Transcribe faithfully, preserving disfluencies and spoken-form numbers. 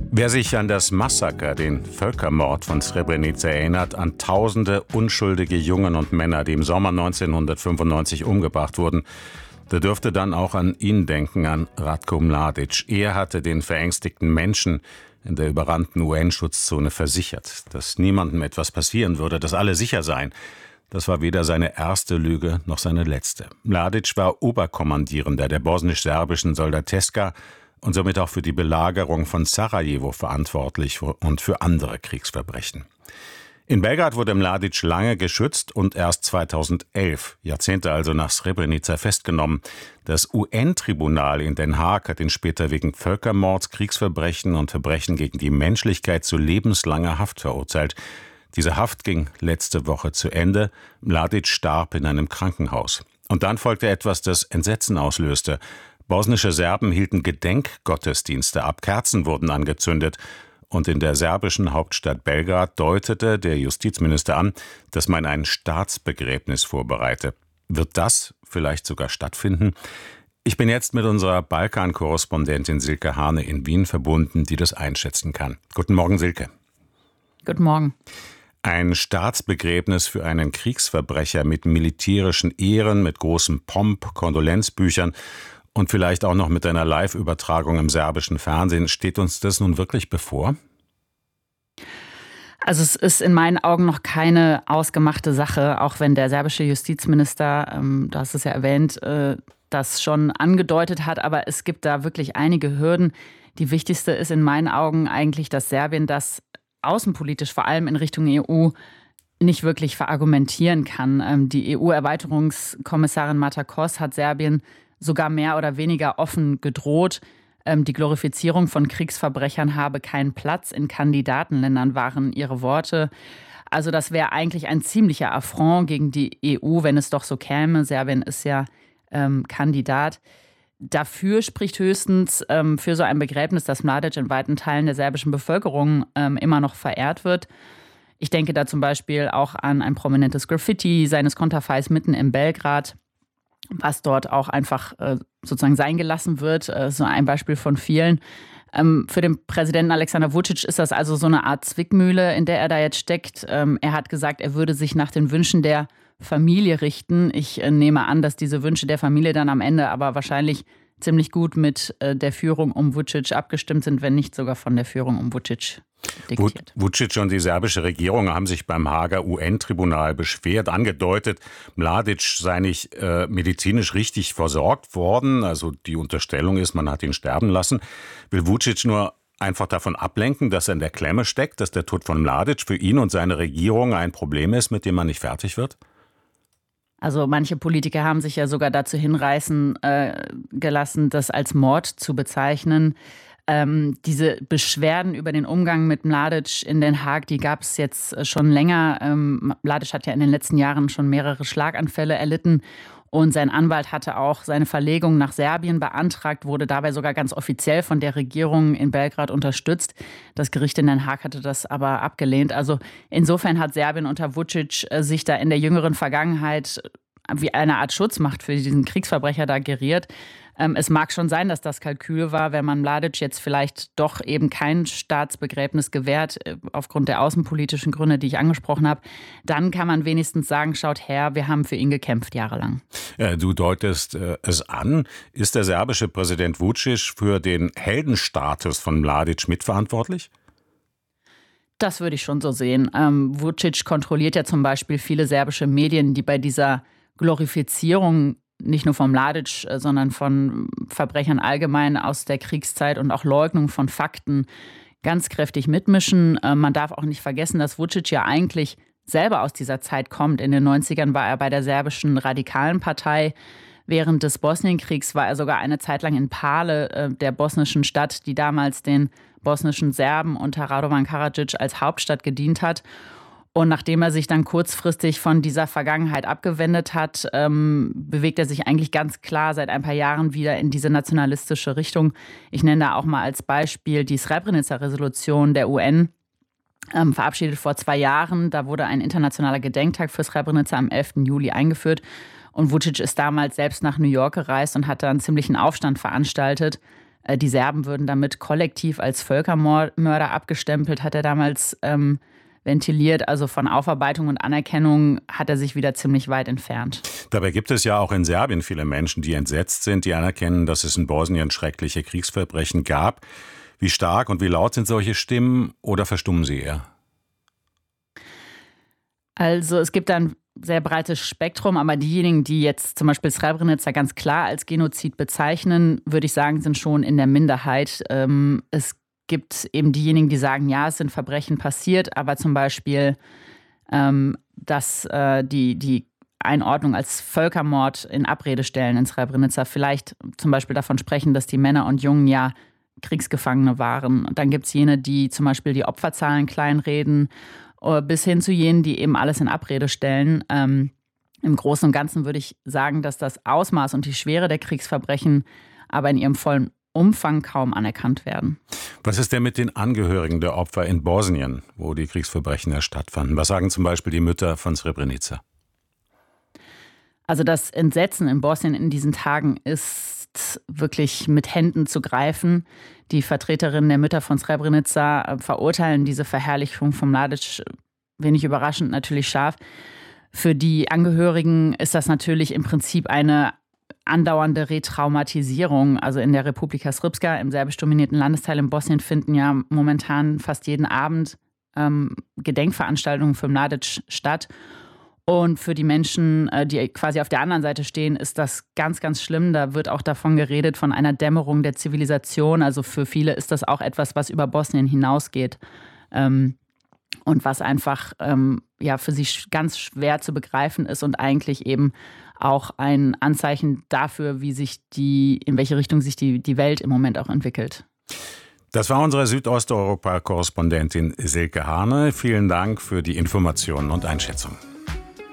Wer sich an das Massaker, den Völkermord von Srebrenica erinnert, an tausende unschuldige Jungen und Männer, die im Sommer neunzehnhundertfünfundneunzig umgebracht wurden, der dürfte dann auch an ihn denken, an Ratko Mladic. Er hatte den verängstigten Menschen in der überrannten U N-Schutzzone versichert, dass niemandem etwas passieren würde, dass alle sicher seien. Das war weder seine erste Lüge noch seine letzte. Mladic war Oberkommandierender der bosnisch-serbischen Soldateska und somit auch für die Belagerung von Sarajevo verantwortlich und für andere Kriegsverbrechen. In Belgrad wurde Mladic lange geschützt und erst zweitausendelf, Jahrzehnte also nach Srebrenica, festgenommen. Das U N-Tribunal in Den Haag hat ihn später wegen Völkermords, Kriegsverbrechen und Verbrechen gegen die Menschlichkeit zu lebenslanger Haft verurteilt. Diese Haft ging letzte Woche zu Ende. Mladic starb in einem Krankenhaus. Und dann folgte etwas, das Entsetzen auslöste. Bosnische Serben hielten Gedenkgottesdienste ab, Kerzen wurden angezündet. Und in der serbischen Hauptstadt Belgrad deutete der Justizminister an, dass man ein Staatsbegräbnis vorbereite. Wird das vielleicht sogar stattfinden? Ich bin jetzt mit unserer Balkan-Korrespondentin Silke Hane in Wien verbunden, die das einschätzen kann. Guten Morgen, Silke. Guten Morgen. Ein Staatsbegräbnis für einen Kriegsverbrecher mit militärischen Ehren, mit großem Pomp, Kondolenzbüchern und vielleicht auch noch mit einer Live-Übertragung im serbischen Fernsehen. Steht uns das nun wirklich bevor? Also es ist in meinen Augen noch keine ausgemachte Sache, auch wenn der serbische Justizminister, ähm, du hast es ja erwähnt, äh, das schon angedeutet hat. Aber es gibt da wirklich einige Hürden. Die wichtigste ist in meinen Augen eigentlich, dass Serbien das außenpolitisch, vor allem in Richtung E U, nicht wirklich verargumentieren kann. Die E U-Erweiterungskommissarin Marta Kos hat Serbien sogar mehr oder weniger offen gedroht. Die Glorifizierung von Kriegsverbrechern habe keinen Platz in Kandidatenländern, waren ihre Worte. Also das wäre eigentlich ein ziemlicher Affront gegen die E U, wenn es doch so käme. Serbien ist ja ähm, Kandidat. Dafür spricht höchstens ähm, für so ein Begräbnis, dass Mladic in weiten Teilen der serbischen Bevölkerung ähm, immer noch verehrt wird. Ich denke da zum Beispiel auch an ein prominentes Graffiti seines Konterfeis mitten in Belgrad, was dort auch einfach äh, sozusagen sein gelassen wird. Äh, so ein Beispiel von vielen. Ähm, für den Präsidenten Alexander Vučić ist das also so eine Art Zwickmühle, in der er da jetzt steckt. Ähm, er hat gesagt, er würde sich nach den Wünschen der Familie richten. Ich äh, nehme an, dass diese Wünsche der Familie dann am Ende aber wahrscheinlich ziemlich gut mit äh, der Führung um Vučić abgestimmt sind, wenn nicht sogar von der Führung um Vučić diktiert. Vučić und die serbische Regierung haben sich beim Haager U N-Tribunal beschwert, angedeutet, Mladic sei nicht äh, medizinisch richtig versorgt worden. Also die Unterstellung ist, man hat ihn sterben lassen. Will Vučić nur einfach davon ablenken, dass er in der Klemme steckt, dass der Tod von Mladic für ihn und seine Regierung ein Problem ist, mit dem man nicht fertig wird? Also manche Politiker haben sich ja sogar dazu hinreißen äh, gelassen, das als Mord zu bezeichnen. Ähm, diese Beschwerden über den Umgang mit Mladic in Den Haag, die gab es jetzt schon länger. Ähm, Mladic hat ja in den letzten Jahren schon mehrere Schlaganfälle erlitten. Und sein Anwalt hatte auch seine Verlegung nach Serbien beantragt, wurde dabei sogar ganz offiziell von der Regierung in Belgrad unterstützt. Das Gericht in Den Haag hatte das aber abgelehnt. Also insofern hat Serbien unter Vučić sich da in der jüngeren Vergangenheit wie eine Art Schutzmacht für diesen Kriegsverbrecher da geriert. Es mag schon sein, dass das Kalkül war, wenn man Mladic jetzt vielleicht doch eben kein Staatsbegräbnis gewährt, aufgrund der außenpolitischen Gründe, die ich angesprochen habe, dann kann man wenigstens sagen, schaut her, wir haben für ihn gekämpft jahrelang. Ja, du deutest äh, es an. Ist der serbische Präsident Vučić für den Heldenstatus von Mladic mitverantwortlich? Das würde ich schon so sehen. Ähm, Vučić kontrolliert ja zum Beispiel viele serbische Medien, die bei dieser Glorifizierung nicht nur von Mladic, sondern von Verbrechern allgemein aus der Kriegszeit und auch Leugnung von Fakten ganz kräftig mitmischen. Man darf auch nicht vergessen, dass Vučić ja eigentlich selber aus dieser Zeit kommt. In den neunzigern war er bei der serbischen Radikalen Partei. Während des Bosnienkriegs war er sogar eine Zeit lang in Pale, der bosnischen Stadt, die damals den bosnischen Serben unter Radovan Karadzic als Hauptstadt gedient hat. Und nachdem er sich dann kurzfristig von dieser Vergangenheit abgewendet hat, ähm, bewegt er sich eigentlich ganz klar seit ein paar Jahren wieder in diese nationalistische Richtung. Ich nenne da auch mal als Beispiel die Srebrenica-Resolution der U N, ähm, verabschiedet vor zwei Jahren. Da wurde ein internationaler Gedenktag für Srebrenica am elften Juli eingeführt. Und Vučić ist damals selbst nach New York gereist und hat da einen ziemlichen Aufstand veranstaltet. Die Serben würden damit kollektiv als Völkermörder abgestempelt, hat er damals ähm, ventiliert. Also von Aufarbeitung und Anerkennung hat er sich wieder ziemlich weit entfernt. Dabei gibt es ja auch in Serbien viele Menschen, die entsetzt sind, die anerkennen, dass es in Bosnien schreckliche Kriegsverbrechen gab. Wie stark und wie laut sind solche Stimmen oder verstummen sie eher? Also es gibt ein sehr breites Spektrum, aber diejenigen, die jetzt zum Beispiel Srebrenica ganz klar als Genozid bezeichnen, würde ich sagen, sind schon in der Minderheit. Ähm, es gibt eben diejenigen, die sagen, ja, es sind Verbrechen passiert, aber zum Beispiel, ähm, dass äh, die, die Einordnung als Völkermord in Abrede stellen in Srebrenica, vielleicht zum Beispiel davon sprechen, dass die Männer und Jungen ja Kriegsgefangene waren. Und dann gibt es jene, die zum Beispiel die Opferzahlen kleinreden, bis hin zu jenen, die eben alles in Abrede stellen. Ähm, Im Großen und Ganzen würde ich sagen, dass das Ausmaß und die Schwere der Kriegsverbrechen aber in ihrem vollen Umfang kaum anerkannt werden. Was ist denn mit den Angehörigen der Opfer in Bosnien, wo die Kriegsverbrechen ja stattfanden? Was sagen zum Beispiel die Mütter von Srebrenica? Also das Entsetzen in Bosnien in diesen Tagen ist wirklich mit Händen zu greifen. Die Vertreterinnen der Mütter von Srebrenica verurteilen diese Verherrlichung von Mladic, wenig überraschend, natürlich scharf. Für die Angehörigen ist das natürlich im Prinzip eine andauernde Retraumatisierung. Also in der Republika Srpska, im serbisch dominierten Landesteil in Bosnien, finden ja momentan fast jeden Abend ähm, Gedenkveranstaltungen für Mladic statt. Und für die Menschen, die quasi auf der anderen Seite stehen, ist das ganz, ganz schlimm. Da wird auch davon geredet, von einer Dämmerung der Zivilisation. Also für viele ist das auch etwas, was über Bosnien hinausgeht. Und was einfach ja, für sie ganz schwer zu begreifen ist und eigentlich eben auch ein Anzeichen dafür, wie sich die, in welche Richtung sich die, die Welt im Moment auch entwickelt. Das war unsere Südosteuropa-Korrespondentin Silke Hane. Vielen Dank für die Informationen und Einschätzung.